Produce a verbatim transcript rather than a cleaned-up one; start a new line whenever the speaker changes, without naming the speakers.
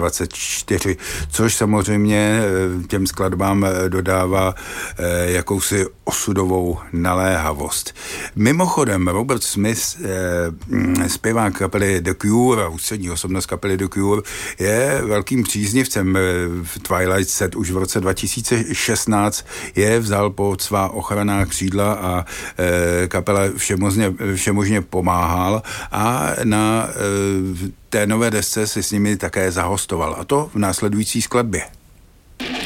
dvacet čtyři, což samozřejmě těm skladbám dodává jakousi osudovou naléhavost. Mimochodem, Robert Smith, zpěvák kapely The Cure, ústřední osobnost kapely The Cure, je velkým příznivcem v Twilight Set. Už v roce dva tisíce šestnáct je vzal pod svá ochranná křídla a kapela všemožně, všemožně pomáhal a na té nové desce si s nimi také zahostoval. A to v následující skladbě.